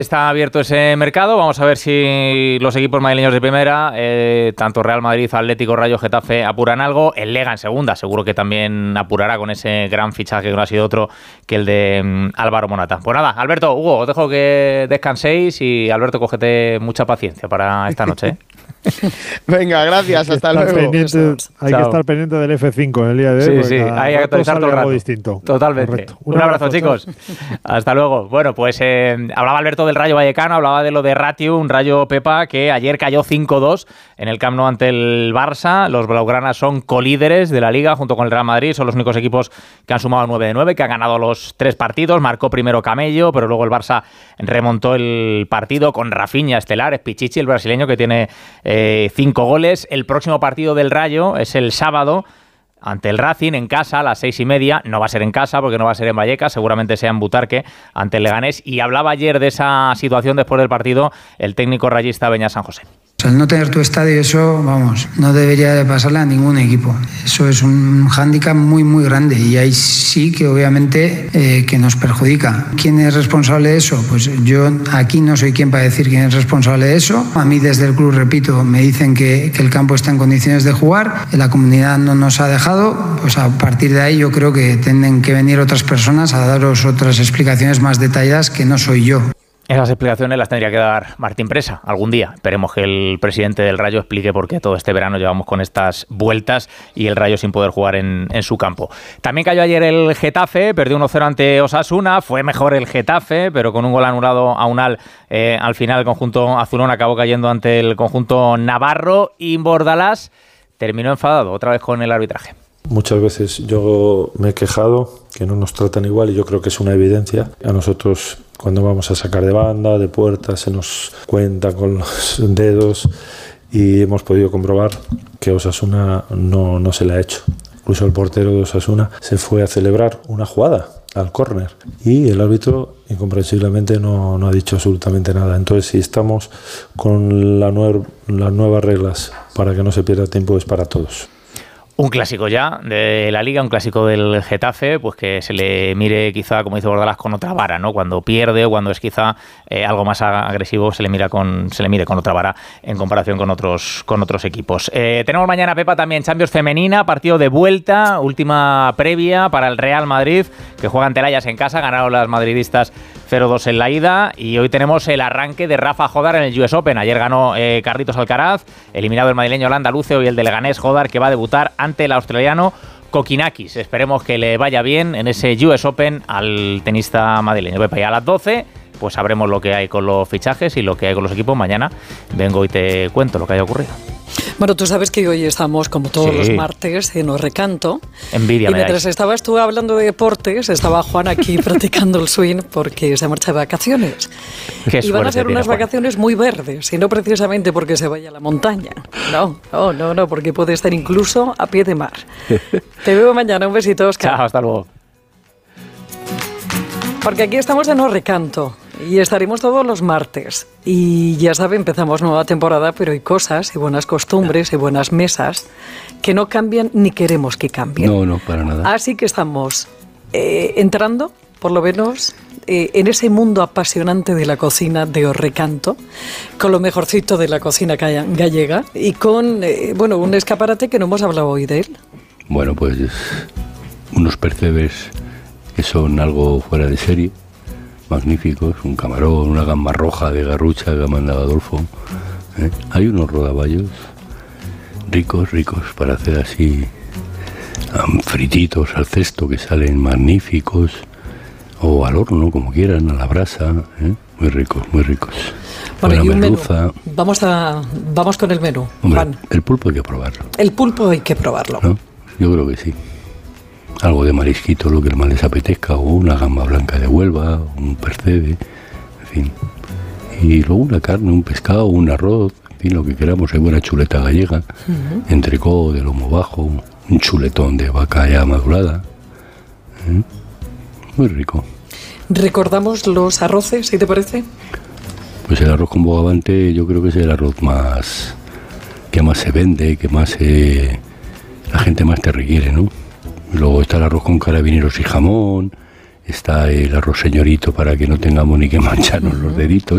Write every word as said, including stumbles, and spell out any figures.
Está abierto ese mercado, vamos a ver si los equipos madrileños de primera, eh, tanto Real Madrid, Atlético, Rayo, Getafe, apuran algo. El Lega en segunda, seguro que también apurará con ese gran fichaje que no ha sido otro que el de um, Álvaro Morata. Pues nada, Alberto, Hugo, os dejo que descanséis y Alberto, cógete mucha paciencia para esta noche, ¿eh? Venga, gracias, hasta luego. Pendiente, hay Chao. que estar pendiente del Efe cinco en el día de hoy. Sí, sí, hay que actualizar todo el rato. Distinto. Totalmente. Un, Un abrazo, abrazo chicos. Hasta luego. Bueno, pues eh, hablaba Alberto del Rayo Vallecano, hablaba de lo de Ratio, un Rayo Pepa que ayer cayó cinco dos en el Camp Nou ante el Barça. Los blaugranas son colíderes de la Liga junto con el Real Madrid, son los únicos equipos que han sumado nueve de nueve, que han ganado los tres partidos. Marcó primero Camello, pero luego el Barça remontó el partido con Rafinha estelar, es Pichichi, el brasileño, que tiene eh, cinco goles. El próximo partido del Rayo es el sábado ante el Racing en casa a las seis y media. No va a ser en casa porque no va a ser en Vallecas, seguramente sea en Butarque ante el Leganés. Y hablaba ayer de esa situación después del partido el técnico rayista Beñat San José. Al no tener tu estadio, eso, vamos, no debería de pasarle a ningún equipo. Eso es un hándicap muy, muy grande y ahí sí que obviamente eh, que nos perjudica. ¿Quién es responsable de eso? Pues yo aquí no soy quien para decir quién es responsable de eso. A mí desde el club, repito, me dicen que, que el campo está en condiciones de jugar, la comunidad no nos ha dejado, pues a partir de ahí yo creo que tienen que venir otras personas a daros otras explicaciones más detalladas que no soy yo. Esas explicaciones las tendría que dar Martín Presa algún día. Esperemos que el presidente del Rayo explique por qué todo este verano llevamos con estas vueltas y el Rayo sin poder jugar en, en su campo. También cayó ayer el Getafe, perdió uno cero ante Osasuna, fue mejor el Getafe, pero con un gol anulado a Unal, eh, al final el conjunto azulón acabó cayendo ante el conjunto navarro y Bordalás terminó enfadado otra vez con el arbitraje. Muchas veces yo me he quejado que no nos tratan igual y yo creo que es una evidencia. A nosotros cuando vamos a sacar de banda, de puerta, se nos cuenta con los dedos y hemos podido comprobar que Osasuna no, no se le ha hecho. Incluso el portero de Osasuna se fue a celebrar una jugada al córner y el árbitro incomprensiblemente no, no ha dicho absolutamente nada. Entonces, si estamos con la nueva, las nuevas reglas para que no se pierda tiempo, es para todos. Un clásico ya de la Liga, un clásico del Getafe, pues que se le mire quizá, como dice Bordalás, con otra vara, ¿no? Cuando pierde o cuando es quizá eh, algo más agresivo, se le mira con se le mire con otra vara en comparación con otros con otros equipos. Eh, tenemos mañana, Pepa, también Champions femenina, partido de vuelta, última previa para el Real Madrid, que juega ante el Ajax en casa, ganaron las madridistas cero dos en la ida, y hoy tenemos el arranque de Rafa Jodar en el U S Open. Ayer ganó eh, Carlitos Alcaraz, eliminado el madrileño Holanda Luce, hoy el de Leganés Jodar, que va a debutar ante el australiano Kokinakis. Esperemos que le vaya bien en ese U S Open al tenista madrileño. Y a las doce pues sabremos lo que hay con los fichajes y lo que hay con los equipos. Mañana vengo y te cuento lo que haya ocurrido. Bueno, tú sabes que hoy estamos, como todos sí. los martes, en Os Recanto. Envidia y me mientras dais. estabas tú hablando de deportes, estaba Juan aquí practicando el swing porque se marcha de vacaciones. Qué y van a ser unas Juan. vacaciones muy verdes, y no precisamente porque se vaya a la montaña. No, no, no, no, porque puede estar incluso a pie de mar. Te veo mañana, un besito, Óscar. Chao, hasta luego. Porque aquí estamos en Os Recanto y estaremos todos los martes. Y ya sabe, empezamos nueva temporada, pero hay cosas y buenas costumbres y buenas mesas que no cambian ni queremos que cambien. No, no, para nada. Así que estamos eh, entrando, por lo menos, eh, en ese mundo apasionante de la cocina de Os Recanto, con lo mejorcito de la cocina gallega y con, eh, bueno, un escaparate que no hemos hablado hoy de él. Bueno, pues unos percebes que son algo fuera de serie, magníficos, un camarón, una gamba roja de garrucha que ha mandado Adolfo. ¿eh? Hay unos rodaballos ricos, ricos, para hacer así um, frititos al cesto que salen magníficos, o al horno, como quieran, a la brasa, ¿eh? muy ricos, muy ricos. Bueno, y un menú. Vamos, a, vamos con el menú. Hombre, Juan. El pulpo hay que probarlo. El pulpo hay que probarlo. ¿No? Yo creo que sí. Algo de marisquito, lo que más les apetezca, o una gamba blanca de Huelva, un percebe, en fin. Y luego una carne, un pescado, un arroz, en fin, lo que queramos. Hay buena chuleta gallega, uh-huh. entrecó de lomo bajo, un chuletón de vaca ya madurada. ¿eh? Muy rico. ¿Recordamos los arroces, si te parece? Pues el arroz con bogavante yo creo que es el arroz más que más se vende, que más eh, la gente más te requiere, ¿no? Luego está el arroz con carabineros y jamón, está el arroz señorito para que no tengamos ni que mancharnos uh-huh. los deditos.